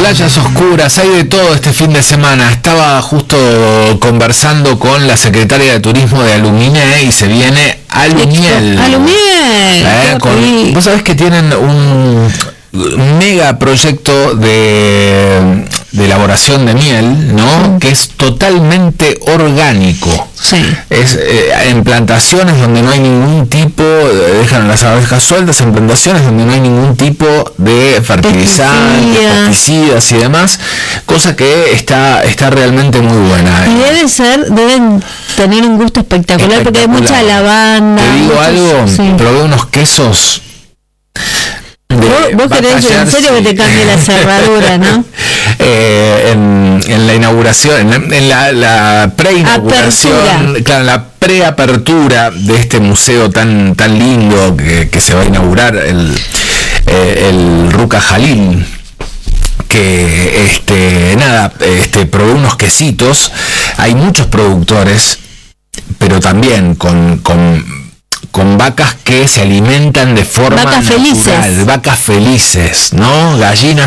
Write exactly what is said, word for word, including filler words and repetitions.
Playas oscuras, hay de todo este fin de semana. Estaba justo conversando con la secretaria de Turismo de Aluminé y se viene Alumiel. Alumiel. ¿Eh? Con, vos sabés que tienen un mega proyecto de, de elaboración de miel, ¿no? Que es totalmente orgánico. Sí. Es eh, en plantaciones donde no hay ningún tipo, dejan las abejas sueltas, en plantaciones donde no hay ningún tipo de fertilizantes, Pesticida. pesticidas y demás, cosa que está está realmente muy buena. Y debe ser, deben tener un gusto espectacular, espectacular. Porque hay mucha lavanda. Te digo muchos, algo, sí. probé unos quesos. Vos, vos querés en serio que te cambie la cerradura, ¿no? eh, en, en la inauguración, en la, en la, la pre-inauguración, claro, la preapertura de este museo tan tan lindo que, que se va a inaugurar, el, eh, el Ruca Jalil, que este nada, este probé unos quesitos. Hay muchos productores, pero también con, con con vacas que se alimentan de forma vacas natural, felices. vacas felices, ¿no? Gallinas